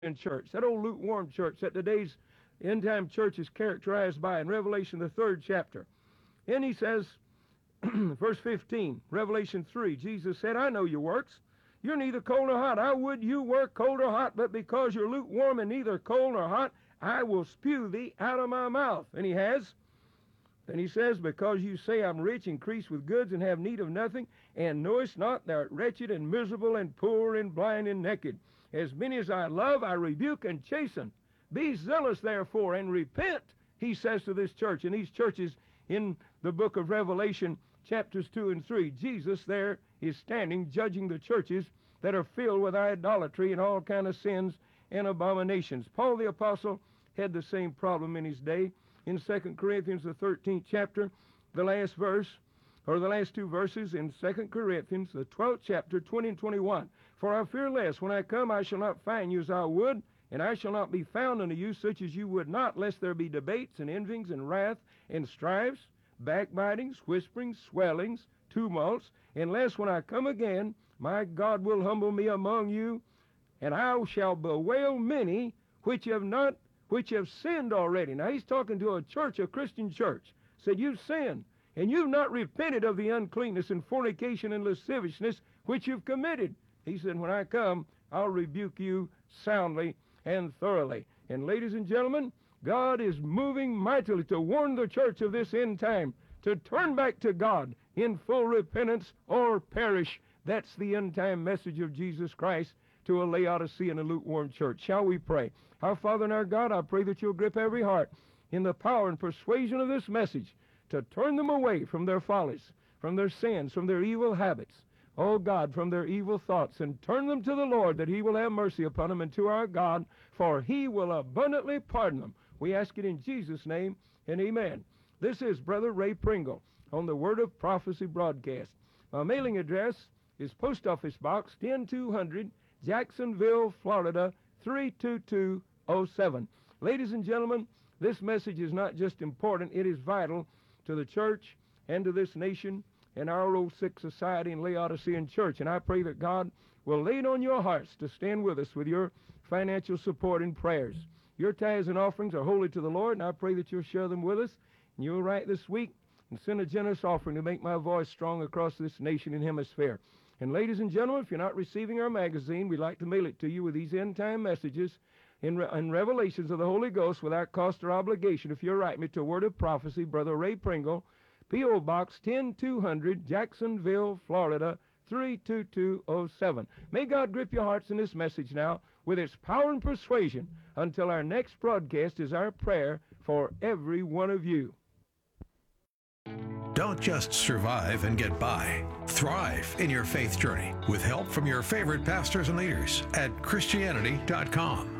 church, that old lukewarm church that today's end time church is characterized by in Revelation, the 3rd chapter. And he says, verse 15, Revelation 3, Jesus said, I know your works. You're neither cold nor hot. I would you were cold or hot, but because you're lukewarm and neither cold nor hot, I will spew thee out of my mouth. And he has. Then he says, because you say I'm rich, increased with goods, and have need of nothing, and knowest not thou art wretched and miserable and poor and blind and naked. As many as I love, I rebuke and chasten. Be zealous, therefore, and repent, he says to this church. And these churches in the book of Revelation, chapters 2 and 3, Jesus there is standing judging the churches that are filled with idolatry and all kind of sins and abominations. Paul the apostle had the same problem in his day. In 2 Corinthians, the 13th chapter, the last verse, or the last two verses in 2 Corinthians, the 12th chapter, 20 and 21. For I fear lest when I come I shall not find you as I would, and I shall not be found unto you such as you would not, lest there be debates and envyings and wrath and strifes, backbitings, whisperings, swellings, tumults, unless when I come again my God will humble me among you, and I shall bewail many which have sinned already. Now he's talking to a church, a Christian church. Said, you've sinned, and you've not repented of the uncleanness and fornication and lasciviousness which you've committed. He said, when I come, I'll rebuke you soundly and thoroughly. And ladies and gentlemen, God is moving mightily to warn the church of this end time to turn back to God in full repentance or perish. That's the end time message of Jesus Christ to a Laodicean and lukewarm church. Shall we pray? Our Father and our God, I pray that you'll grip every heart in the power and persuasion of this message to turn them away from their follies, from their sins, from their evil habits, oh God, from their evil thoughts, and turn them to the Lord, that he will have mercy upon them, and to our God, for he will abundantly pardon them. We ask it in Jesus' name, and amen. This is Brother Ray Pringle on the Word of Prophecy broadcast. My mailing address is Post Office Box 10200, Jacksonville, Florida 32207. Ladies and gentlemen, this message is not just important, it is vital to the church and to this nation and our old sick society and Laodicean church. And I pray that God will lay it on your hearts to stand with us with your financial support and prayers. Your tithes and offerings are holy to the Lord, and I pray that you'll share them with us. And you'll write this week and send a generous offering to make my voice strong across this nation and hemisphere. And ladies and gentlemen, if you're not receiving our magazine, we'd like to mail it to you with these end-time messages and revelations of the Holy Ghost without cost or obligation. If you'll write me to Word of Prophecy, Brother Ray Pringle, P.O. Box 10200, Jacksonville, Florida 32207. May God grip your hearts in this message now with its power and persuasion. Until our next broadcast is our prayer for every one of you. Don't just survive and get by. Thrive in your faith journey with help from your favorite pastors and leaders at Christianity.com.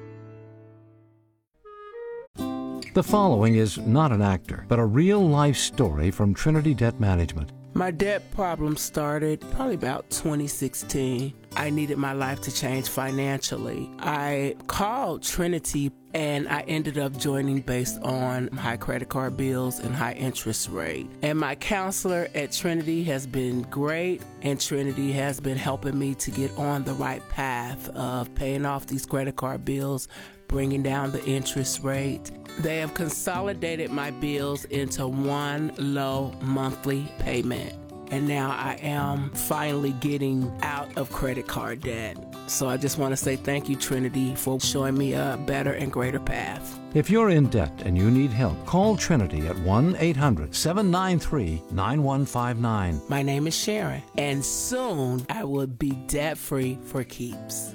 The following is not an actor, but a real-life story from Trinity Debt Management. My debt problem started probably about 2016. I needed my life to change financially. I called Trinity and I ended up joining based on high credit card bills and high interest rate. And my counselor at Trinity has been great, and Trinity has been helping me to get on the right path of paying off these credit card bills, bringing down the interest rate. They have consolidated my bills into one low monthly payment. And now I am finally getting out of credit card debt. So I just want to say thank you, Trinity, for showing me a better and greater path. If you're in debt and you need help, call Trinity at 1-800-793-9159. My name is Sharon, and soon I will be debt-free for keeps.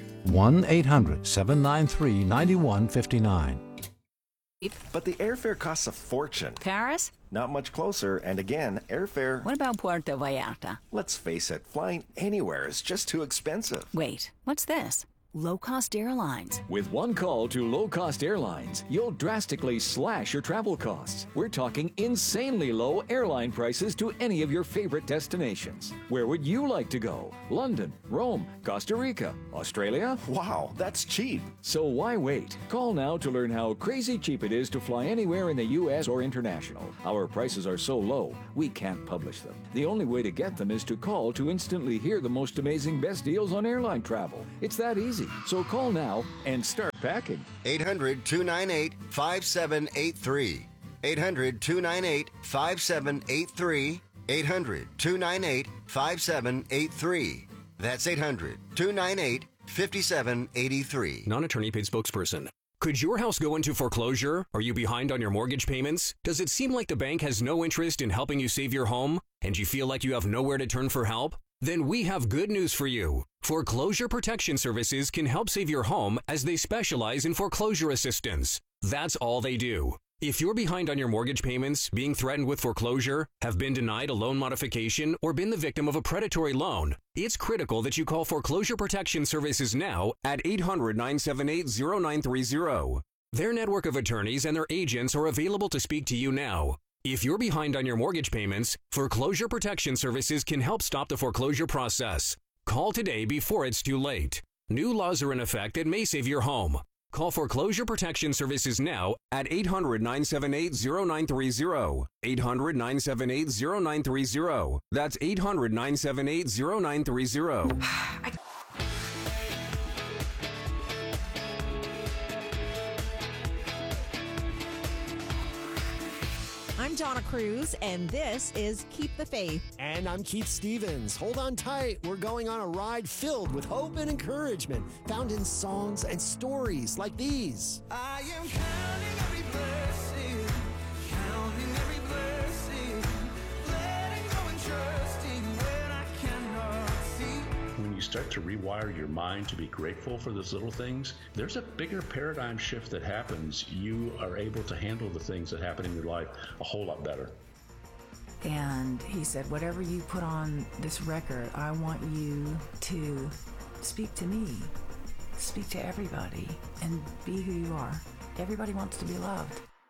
1-800-793-9159. But the airfare costs a fortune. Paris? Not much closer, and again, airfare... What about Puerto Vallarta? Let's face it, flying anywhere is just too expensive. Wait, what's this? Low-cost airlines. With one call to low-cost airlines, you'll drastically slash your travel costs. We're talking insanely low airline prices to any of your favorite destinations. Where would you like to go? London, Rome, Costa Rica, Australia? Wow, that's cheap. So why wait? Call now to learn how crazy cheap it is to fly anywhere in the U.S. or international. Our prices are so low, we can't publish them. The only way to get them is to call to instantly hear the most amazing best deals on airline travel. It's that easy. easy. So call now and start packing. 800-298-5783. 800-298-5783. 800-298-5783. That's 800-298-5783. Non-attorney paid spokesperson. Could your house go into foreclosure? Are you behind on your mortgage payments? Does it seem like the bank has no interest in helping you save your home? And you feel like you have nowhere to turn for help? Then we have good news for you. Foreclosure Protection Services can help save your home as they specialize in foreclosure assistance. That's all they do. If you're behind on your mortgage payments, being threatened with foreclosure, have been denied a loan modification, or been the victim of a predatory loan, it's critical that you call Foreclosure Protection Services now at 800-978-0930. Their network of attorneys and their agents are available to speak to you now. If you're behind on your mortgage payments, Foreclosure Protection Services can help stop the foreclosure process. Call today before it's too late. New laws are in effect that may save your home. Call Foreclosure Protection Services now at 800-978-0930. 800-978-0930. That's 800-978-0930. I'm Donna Cruz, and this is Keep the Faith. And I'm Keith Stevens. Hold on tight. We're going on a ride filled with hope and encouragement, found in songs and stories like these. I am counting every blessing, letting go and trusting when I cannot see. When you start to rewire your mind to be grateful for those little things, there's a bigger paradigm shift that happens. You are able to handle the things that happen in your life a whole lot better. And he said, whatever you put on this record, I want you to speak to me, speak to everybody, and be who you are. Everybody wants to be loved.